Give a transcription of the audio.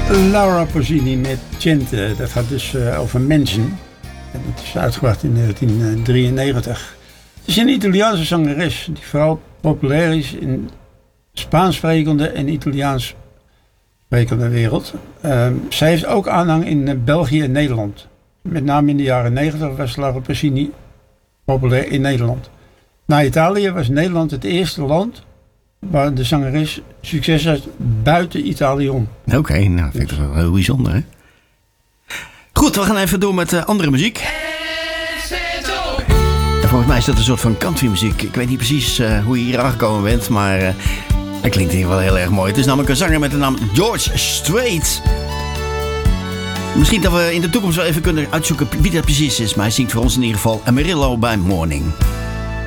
Laura Pausini met Gente. Dat gaat dus over mensen. En dat is uitgebracht in 1993. Het is een Italiaanse zangeres die vooral populair is in Spaans sprekende en Italiaans sprekende wereld. Zij heeft ook aanhang in België en Nederland. Met name in de jaren 90 was Laura Pausini populair in Nederland. Na Italië was Nederland het eerste land waar de zangeres succes had buiten Italië om. Oké, nou vind ik dat wel heel bijzonder, hè? Goed, we gaan even door met andere muziek. En volgens mij is dat een soort van countrymuziek. Ik weet niet precies hoe je hier aangekomen bent, maar het klinkt hier wel heel erg mooi. Het is namelijk een zanger met de naam George Strait. Misschien dat we in de toekomst wel even kunnen uitzoeken wie dat precies is, maar hij zingt voor ons in ieder geval Amarillo by Morning.